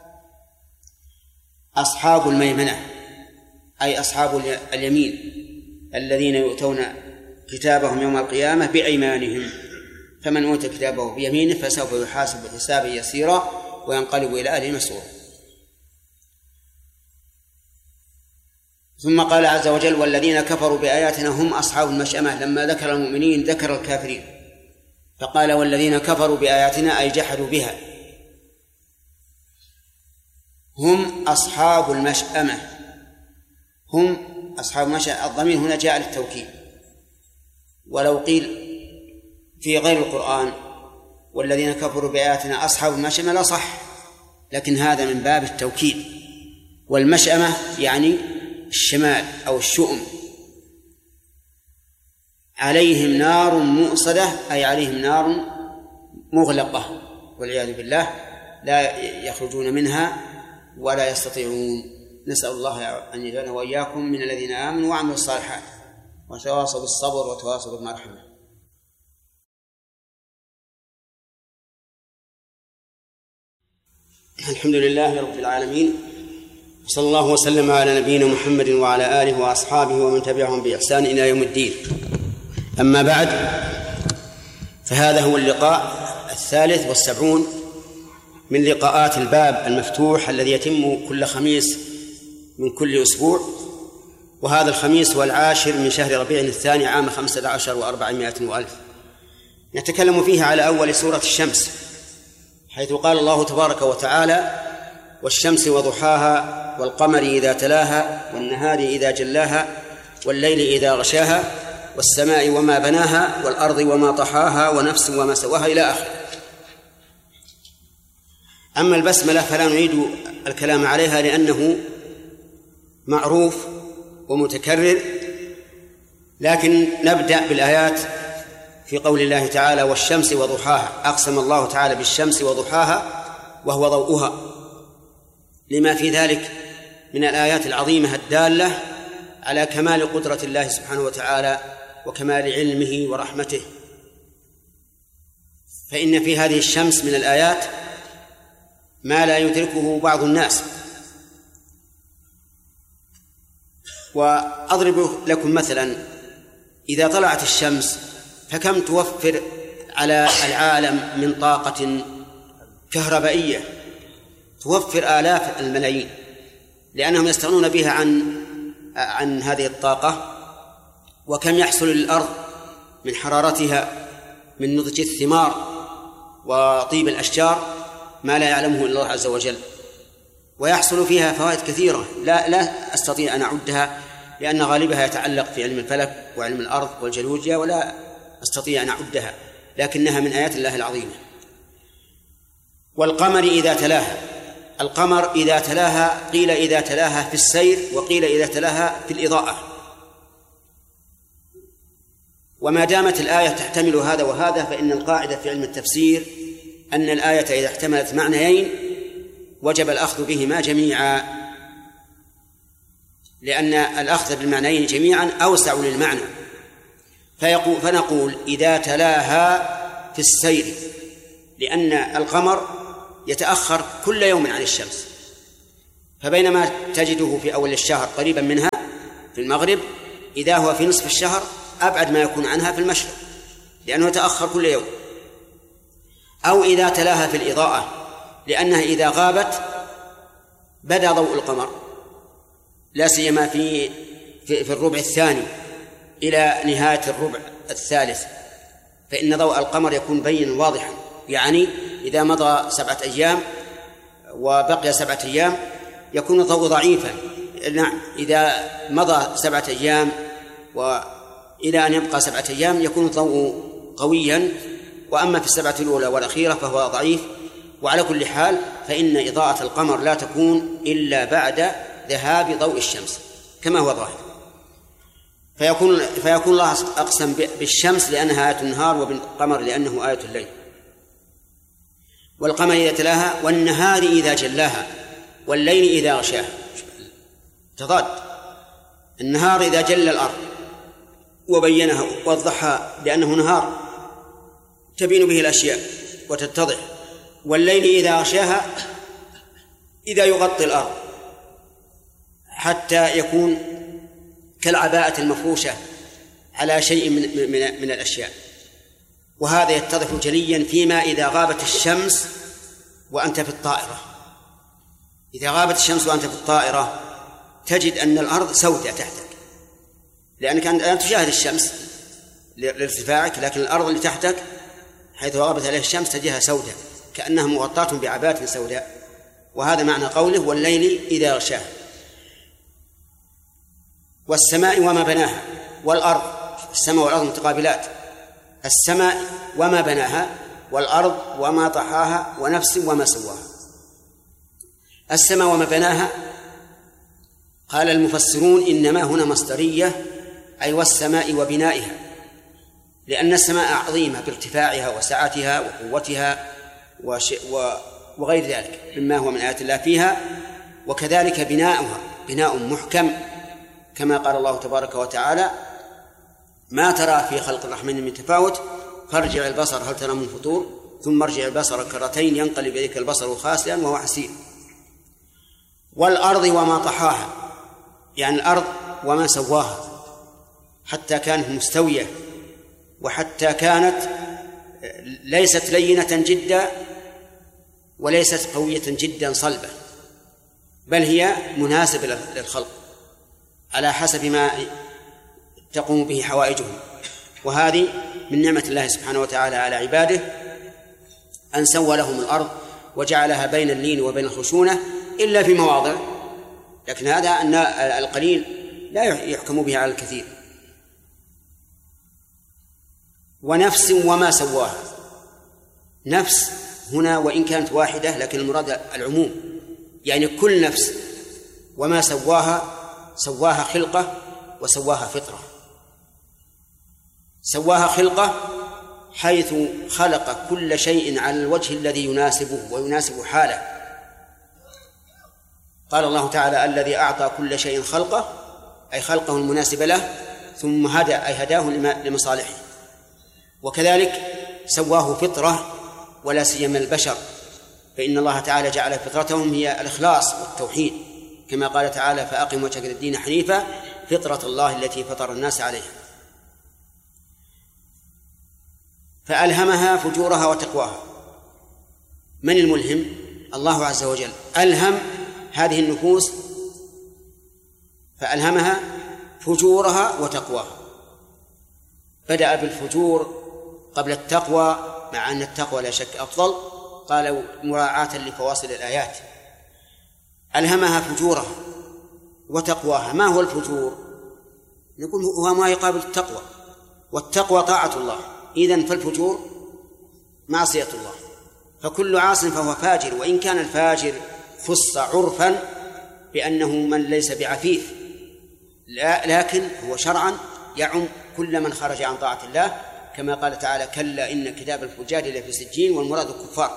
أصحاب الميمنة أي أصحاب اليمين الذين يؤتون كتابهم يوم القيامة بأيمانهم، فمن أوتي كتابه بيمينه فسوف يحاسب حسابا يسيرا وينقلب إلى أهله مسرورا. ثم قال عز وجل والذين كفروا بآياتنا هم أصحاب المشأمة. لما ذكر المؤمنين ذكر الكافرين، فقال والذين كفروا بآياتنا أي جحدوا بها هم أصحاب المشأمة. هم أصحاب المشأمة، الضمير هنا جاء للتوكيد. ولو قيل في غير القرآن والذين كفروا بآياتنا أصحاب المشأمة لا صح، لكن هذا من باب التوكيد. والمشأمة يعني الشمال أو الشؤم. عليهم نار مؤصدة أي عليهم نار مغلقة والعياذ بالله، لا يخرجون منها ولا يستطيعون. نسأل الله أن يجعلنا وإياكم من الذين آمنوا وعملوا الصالحات وتواصوا بالصبر وتواصوا بالمرحمة. الحمد لله رب العالمين، صلى الله وسلم على نبينا محمد وعلى آله وأصحابه ومن تبعهم بإحسان إلى يوم الدين. أما بعد، فهذا هو اللقاء الثالث والسبعون من لقاءات الباب المفتوح الذي يتم كل خميس من كل أسبوع، وهذا الخميس هو العاشر من شهر ربيع الثاني عام خمسة عشر وأربعمائة وألف. نتكلم فيه على أول سورة الشمس، حيث قال الله تبارك وتعالى والشمس وضحاها والقمر إذا تلاها والنهار إذا جلاها والليل إذا غشاها والسماء وما بناها والأرض وما طحاها ونفس وما سواها إلى آخره. أما البسملة فلا نعيد الكلام عليها لأنه معروف ومتكرر، لكن نبدأ بالآيات في قول الله تعالى والشمس وضحاها. أقسم الله تعالى بالشمس وضحاها وهو ضوءها، لما في ذلك من الآيات العظيمة الدالة على كمال قدرة الله سبحانه وتعالى وكمال علمه ورحمته. فإن في هذه الشمس من الآيات ما لا يدركه بعض الناس. وأضرب لكم مثلا، إذا طلعت الشمس فكم توفر على العالم من طاقة كهربائية، توفر آلاف الملايين، لأنهم يستغنون بها عن عن هذه الطاقة. وكم يحصل للأرض من حرارتها من نضج الثمار وطيب الأشجار ما لا يعلمه إلا الله عز وجل، ويحصل فيها فوائد كثيرة لا لا أستطيع أن أعدها، لأن غالبها يتعلق في علم الفلك وعلم الأرض والجيولوجيا، ولا أستطيع أن أعدها، لكنها من آيات الله العظيمة. والقمر إذا تلاها، القمر إذا تلاها قيل إذا تلاها في السير وقيل إذا تلاها في الإضاءة. وما دامت الآية تحتمل هذا وهذا، فإن القاعدة في علم التفسير أن الآية إذا احتملت معنيين وجب الأخذ بهما جميعا، لأن الأخذ بالمعنيين جميعا أوسع للمعنى. فيقول فنقول إذا تلاها في السير، لأن القمر يتأخر كل يوم عن الشمس، فبينما تجده في أول الشهر قريبا منها في المغرب إذا هو في نصف الشهر أبعد ما يكون عنها في المشرق، لأنه يتأخر كل يوم. أو إذا تلاها في الإضاءة، لأنها إذا غابت بدا ضوء القمر، لا سيما في في الربع الثاني إلى نهاية الربع الثالث، فإن ضوء القمر يكون بينا واضحا. يعني إذا مضى سبعة أيام وبقي سبعة أيام يكون الضوء ضعيفا. نعم، إذا مضى سبعة أيام وإلى أن يبقى سبعة أيام يكون الضوء قويا، وأما في السبعة الأولى والأخيرة فهو ضعيف. وعلى كل حال فإن إضاءة القمر لا تكون إلا بعد ذهاب ضوء الشمس كما هو ظاهر. فيكون, فيكون الله أقسم بالشمس لأنها آية النهار، وبالقمر لأنه آية الليل. والقمر إذا تلاها، والنهار إذا جلاها، والليل إذا غشاها. تضاد، النهار إذا جل الأرض وبينها ووضحها بأنه نهار تبين به الأشياء وتتضح، والليل إذا غشاها إذا يغطي الأرض حتى يكون كالعباءة المفروشة على شيء من, من, من الأشياء. وهذا يتضح جليا فيما إذا غابت الشمس وأنت في الطائرة. إذا غابت الشمس وأنت في الطائرة تجد أن الأرض سوداء تحتك، لأنك أنت تشاهد الشمس لارتفاعك، لكن الأرض اللي تحتك حيث غابت عليها الشمس تجدها سوداء كأنها مغطاة بعباءة سوداء. وهذا معنى قوله والليل إذا غشاها. والسماء وما بناها، والأرض، السماء والأرض متقابلات، السماء وما بناها، والأرض وما طحاها، ونفس وما سواها. السماء وما بناها قال المفسرون إنما هنا مصدرية، أي والسماء وبنائها، لأن السماء عظيمة بارتفاعها وسعتها وقوتها وغير ذلك مما هو من آيات الله فيها. وكذلك بناؤها بناء محكم، كما قال الله تبارك وتعالى ما ترى في خلق الرحمن من تفاوت فارجع البصر هل ترى من فطور ثم ارجع البصر كرتين ينقلب إليك البصر خاسئا وهو حسير. والأرض وما طحاها، يعني الأرض وما سواها حتى كانت مستوية، وحتى كانت ليست لينة جدا وليست قوية جدا صلبة، بل هي مناسبة للخلق على حسب ما تقوم به حوائجهم. وهذه من نعمة الله سبحانه وتعالى على عباده أن سوى لهم الأرض وجعلها بين اللين وبين الخشونة إلا في مواضع، لكن هذا أن القليل لا يحكم به على الكثير. ونفس وما سواها، نفس هنا وإن كانت واحدة لكن المراد العموم، يعني كل نفس. وما سواها، سواها خلقة وسواها فطرة. سواها خلقة حيث خلق كل شيء على الوجه الذي يناسبه ويناسب حاله. قال الله تعالى الذي أعطى كل شيء خلقه، أي خلقه المناسب له، ثم هدى أي هداه لمصالحه. وكذلك سواه فطرة، ولا سيما البشر، فإن الله تعالى جعل فطرتهم هي الإخلاص والتوحيد، كما قال تعالى فأقم وجهك للدين حنيفا فطرة الله التي فطر الناس عليها. فألهمها فجورها وتقواها. من الملهم؟ الله عز وجل ألهم هذه النفوس، فألهمها فجورها وتقواها. بدأ بالفجور قبل التقوى، مع أن التقوى لا شك أفضل، قالوا مراعاة لفواصل الآيات. ألهمها فجورها وتقواها. ما هو الفجور؟ نقول هو ما يقابل التقوى، والتقوى طاعة الله، إذن فالفجور معصية الله. فكل عاص فهو فاجر، وإن كان الفاجر خص عرفا بأنه من ليس بعفيف، لكن هو شرعا يعم كل من خرج عن طاعة الله، كما قال تعالى كلا إن كتاب الفجار لفي سجين، والمراد الكفار.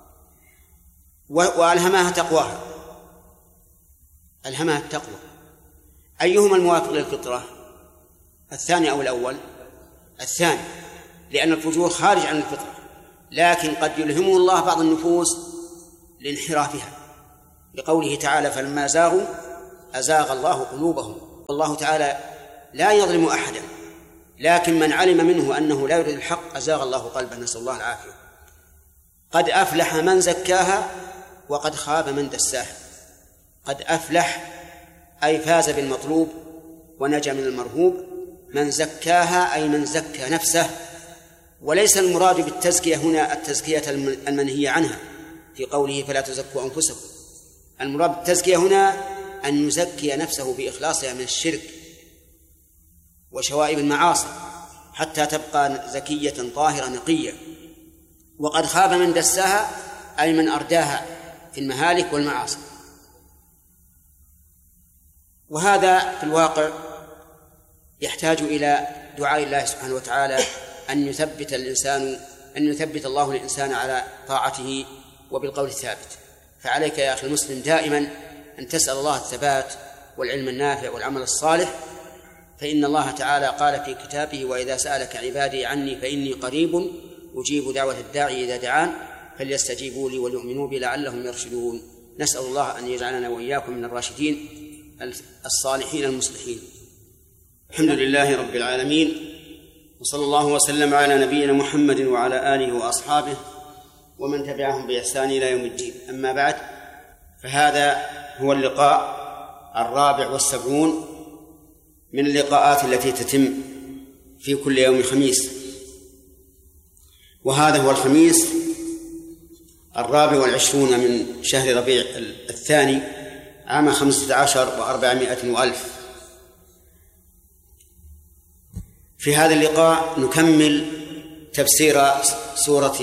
وألهمها تقواها، ألهمها التقوى. أيهما الموافق للفطرة، الثاني أو الأول؟ الثاني، لأن الفجور خارج عن الفطرة، لكن قد يلهمه الله بعض النفوس لانحرافها، لقوله تعالى فلما زاغوا أزاغ الله قلوبهم الله تعالى لا يظلم أحدا، لكن من علم منه أنه لا يريد الحق أزاغ الله قلبه، نسأل الله العافية. قد أفلح من زكاها وقد خاب من دساها. قد أفلح أي فاز بالمطلوب ونجا من المرهوب، من زكاها أي من زكى نفسه. وليس المراد بالتزكية هنا التزكية المنهية عنها في قوله فلا تزكوا أنفسكم، المراد بالتزكية هنا أن يزكي نفسه بإخلاصها من الشرك وشوائب المعاصي حتى تبقى زكية طاهرة نقية. وقد خاب من دساها أي من أرداها في المهالك والمعاصي. وهذا في الواقع يحتاج إلى دعاء الله سبحانه وتعالى أن يثبت الإنسان أن يثبت الله الإنسان على طاعته وبالقول الثابت. فعليك يا أخي المسلم دائما أن تسأل الله الثبات والعلم النافع والعمل الصالح، فإن الله تعالى قال في كتابه وإذا سألك عبادي عني فإني قريب أجيب دعوة الداعي إذا دعان فليستجيبوا لي وليؤمنوا بي لعلهم يرشدون. نسأل الله أن يجعلنا وإياكم من الراشدين الصالحين المصلحين. الحمد لله رب العالمين، وصلى الله وسلم على نبينا محمد وعلى آله وأصحابه ومن تبعهم بإحسان إلى يوم الدين. أما بعد، فهذا هو اللقاء الرابع والسبعون من اللقاءات التي تتم في كل يوم خميس، وهذا هو الخميس الرابع والعشرون من شهر ربيع الثاني عام خمسة عشر وأربعمائة وألف. في هذا اللقاء نكمل تفسير سورة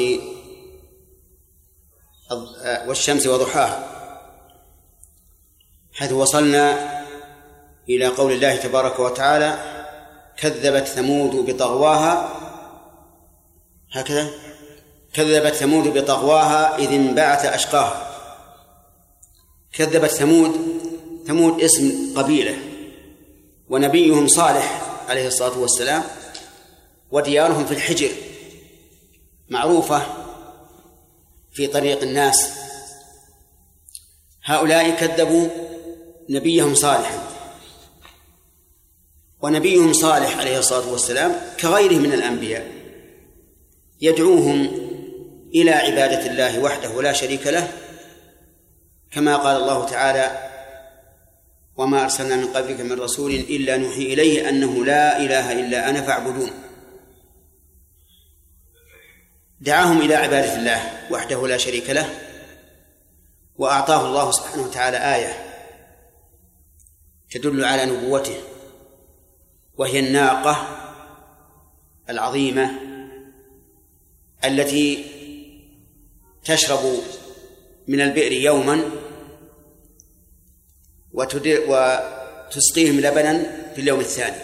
والشمس وضحاها، حيث وصلنا إلى قول الله تبارك وتعالى كذبت ثمود بطغواها. هكذا كذبت ثمود بطغواها إذ انبعث أشقاها. كذبت ثمود، ثمود اسم قبيلة، ونبيهم صالح عليه الصلاة والسلام وديارهم في الحجر معروفة في طريق الناس. هؤلاء كذبوا نبيهم صالحا، ونبيهم صالح عليه الصلاة والسلام كغيره من الأنبياء يدعوهم إلى عبادة الله وحده لا شريك له، كما قال الله تعالى وما أرسلنا من قبلك من رسول إلا نوحي إليه أنه لا إله إلا أنا فاعبدون. دعاهم إلى عبادة الله وحده لا شريك له، وأعطاه الله سبحانه وتعالى آية تدل على نبوته، وهي الناقة العظيمة التي تشرب من البئر يوما وتسقيهم لبنا في اليوم الثاني.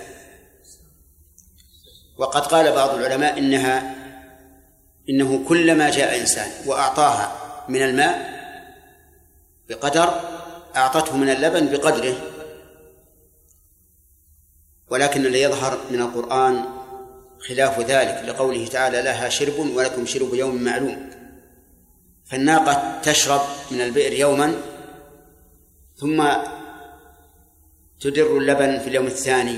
وقد قال بعض العلماء إنها إنه كلما جاء إنسان وأعطاها من الماء بقدر أعطته من اللبن بقدره، ولكن الذي يظهر من القرآن خلاف ذلك، لقوله تعالى لها شرب ولكم شرب يوم معلوم. فالناقة تشرب من البئر يوما ثم تدر اللبن في اليوم الثاني.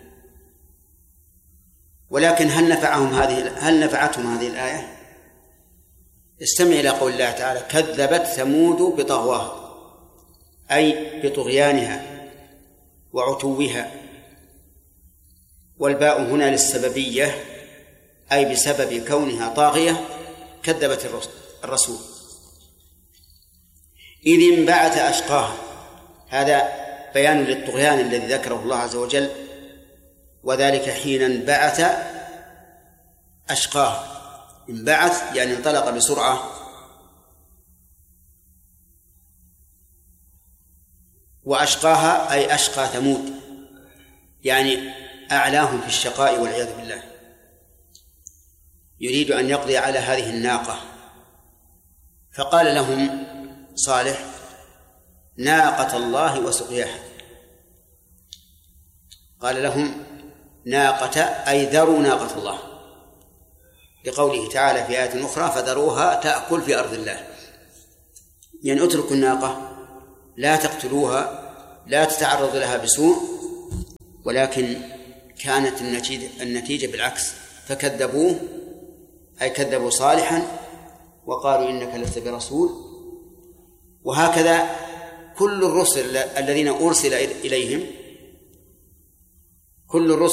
ولكن هل نفعهم هذه هل نفعتهم هذه الآية؟ استمع إلى قول الله تعالى كذبت ثمود بطغواها، أي بطغيانها وعتوها، والباء هنا للسببية، أي بسبب كونها طاغية كذبت الرسول. إذ انبعث أشقاها، هذا بيان للطغيان الذي ذكره الله عز وجل، وذلك حين انبعث أشقاها. انبعث يعني انطلق بسرعة، وأشقاها أي أشقى ثمود، يعني أعلاهم في الشقاء والعياذ بالله. يريد أن يقضي على هذه الناقة، فقال لهم صالح ناقة الله وسقياها. قال لهم ناقة أي ذروا ناقة الله، لقوله تعالى في آية أخرى فذروها تأكل في أرض الله، يعني اتركوا الناقة لا تقتلوها لا تتعرض لها بسوء، ولكن كانت النتيجة, النتيجة بالعكس، فكذبوه أي كذبوا صالحا وقالوا إنك لست برسول. وهكذا كل الرسل الذين أرسل إليهم كل الرسل